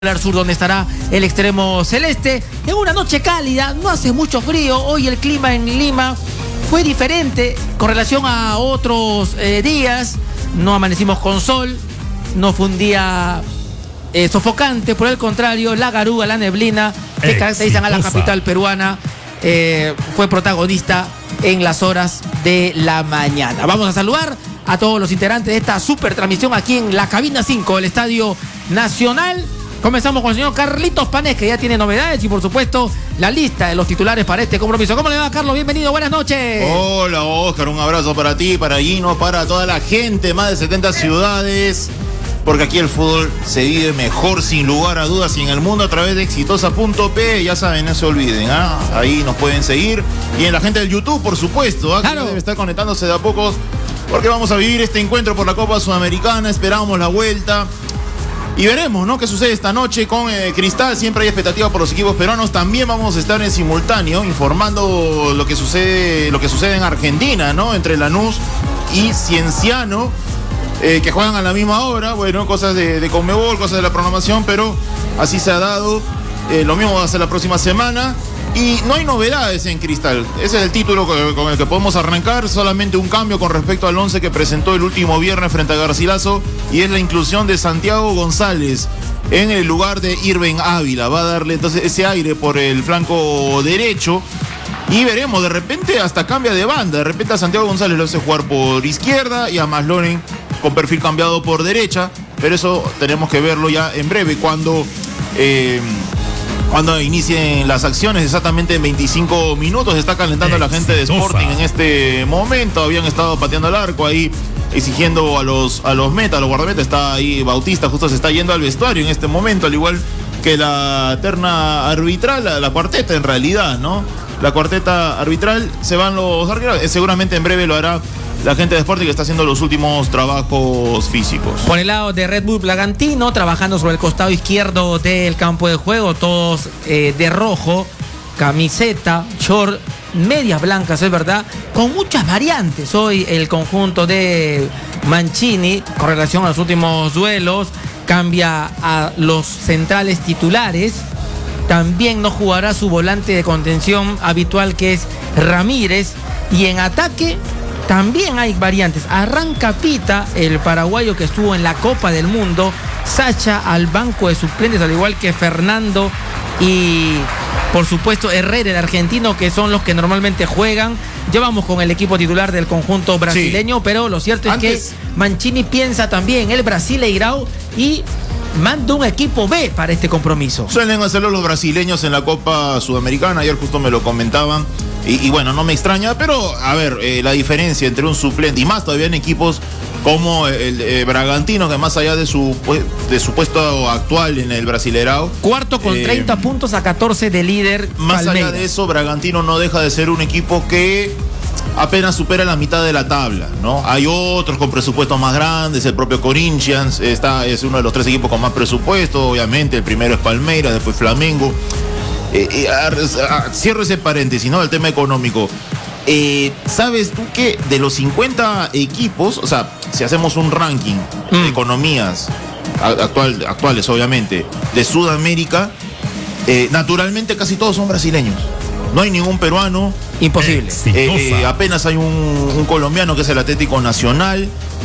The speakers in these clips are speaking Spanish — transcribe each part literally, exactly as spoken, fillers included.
Al sur, donde estará el extremo celeste. En una noche cálida, no hace mucho frío. Hoy el clima en Lima fue diferente con relación a otros eh, días. No amanecimos con sol, no fue un día eh, sofocante. Por el contrario, la garúa, la neblina que caracterizan a la capital peruana eh, fue protagonista en las horas de la mañana. Vamos a saludar a todos los integrantes de esta super transmisión aquí en la cabina cinco del Estadio Nacional. Comenzamos con el señor Carlitos Panés, que ya tiene novedades y por supuesto la lista de los titulares para este compromiso. ¿Cómo le va, Carlos? Bienvenido, buenas noches. Hola, Oscar, un abrazo para ti, para Gino, para toda la gente, más de setenta ciudades, porque aquí el fútbol se vive mejor sin lugar a dudas y en el mundo a través de exitosa punto pe, ya saben, no se olviden, ¿ah? Ahí nos pueden seguir y en la gente del YouTube, por supuesto, ¿ah? Claro. Que debe estar conectándose de a pocos, porque vamos a vivir este encuentro por la Copa Sudamericana, esperamos la vuelta. Y veremos, ¿no?, qué sucede esta noche con eh, Cristal. Siempre hay expectativa por los equipos peruanos. También vamos a estar en simultáneo informando lo que sucede, lo que sucede en Argentina, ¿no?, entre Lanús y Cienciano, eh, que juegan a la misma hora. Bueno, cosas de, de Conmebol, cosas de la programación, pero así se ha dado. Eh, lo mismo va a ser la próxima semana. Y no hay novedades en Cristal. Ese es el título con el que podemos arrancar. Solamente un cambio con respecto al once que presentó el último viernes frente a Garcilaso, y es la inclusión de Santiago González en el lugar de Irving Ávila. Va a darle entonces ese aire por el flanco derecho. Y veremos, de repente hasta cambia de banda. De repente a Santiago González lo hace jugar por izquierda y a Masloren con perfil cambiado por derecha. Pero eso tenemos que verlo ya en breve, cuando... Eh, Cuando inicien las acciones, exactamente en veinticinco minutos. Está calentando la gente de Sporting en este momento. Habían estado pateando el arco ahí, exigiendo a los, a los metas, a los guardametas. Está ahí Bautista, justo se está yendo al vestuario en este momento, al igual que la terna arbitral, la, la cuarteta en realidad, ¿no? La cuarteta arbitral, se van los arqueros. Seguramente en breve lo hará la gente de Sporting, que está haciendo los últimos trabajos físicos. Por el lado de Red Bull Bragantino, trabajando sobre el costado izquierdo del campo de juego, todos eh, de rojo, camiseta, short, medias blancas, es verdad, con muchas variantes. Hoy el conjunto de Mancini, con relación a los últimos duelos, cambia a los centrales titulares. También no jugará su volante de contención habitual, que es Ramírez. Y en ataque también hay variantes. Arranca Pita, el paraguayo que estuvo en la Copa del Mundo. Sacha al banco de suplentes, al igual que Fernando y, por supuesto, Herrera, el argentino, que son los que normalmente juegan. Llevamos con el equipo titular del conjunto brasileño, sí. Pero lo cierto es Antes... que Mancini piensa también el Brasileirao y manda un equipo B para este compromiso. Suelen hacerlo los brasileños en la Copa Sudamericana. Ayer justo me lo comentaban. Y, y bueno, no me extraña, pero a ver, eh, la diferencia entre un suplente y más todavía en equipos como el eh, Bragantino, que más allá de su, de su puesto actual en el Brasileirao, cuarto con eh, treinta puntos a catorce de líder. Más Palmeiras. Allá de eso, Bragantino no deja de ser un equipo que apenas supera la mitad de la tabla, ¿no? Hay otros con presupuestos más grandes, el propio Corinthians está, es uno de los tres equipos con más presupuesto, obviamente. El primero es Palmeiras, después Flamengo. Eh, eh, a, a, cierro ese paréntesis, ¿no?, el tema económico. Eh, ¿Sabes tú que de los cincuenta equipos, o sea, si hacemos un ranking mm. de economías actual, actuales, obviamente, de Sudamérica, eh, naturalmente casi todos son brasileños? No hay ningún peruano. Imposible. Eh, eh, apenas hay un, un colombiano, que es el Atlético Nacional.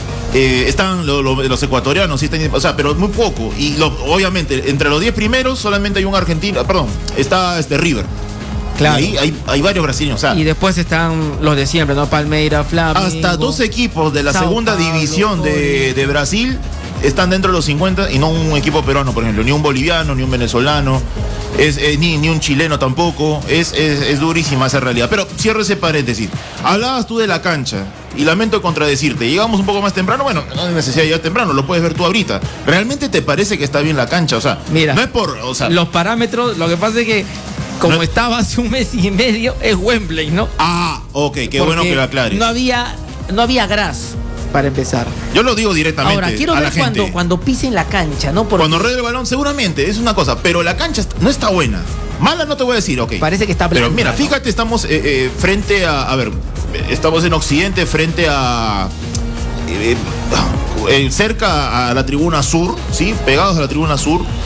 Eh, están lo, lo, los ecuatorianos, sí están, o sea, pero muy poco. Y lo, obviamente, entre los diez primeros solamente hay un argentino, perdón, está este River. Claro. Y ahí hay, hay varios brasileños. O sea, y después están los de siempre, ¿no? Palmeiras, Flamengo. Hasta dos equipos de la Sao segunda Paulo, división de, de Brasil están dentro de los cincuenta, y no un equipo peruano, por ejemplo, ni un boliviano, ni un venezolano, es, eh, ni, ni un chileno tampoco. Es, es, es durísima esa realidad. Pero cierro ese paréntesis. Hablabas tú de la cancha, y lamento contradecirte. Llegamos un poco más temprano. Bueno, no hay necesidad de llegar temprano, lo puedes ver tú ahorita. ¿Realmente te parece que está bien la cancha? O sea, mira, no es por... O sea, los parámetros, lo que pasa es que como no estaba hace un mes y medio, es Wembley, ¿no? Ah, ok, qué Porque bueno que lo aclares. No había, no había gras, para empezar. Yo lo digo directamente. Ahora, quiero a ver la cuando, gente. cuando pisen la cancha, ¿no? Porque cuando ruede el balón, seguramente, es una cosa, pero la cancha no está buena. Mala no te voy a decir, ok. Parece que está blanca. Pero mira, fíjate, estamos eh, eh, frente a, a ver, estamos en Occidente, frente a... Eh, eh, cerca a la tribuna sur, ¿sí? Pegados a la tribuna sur.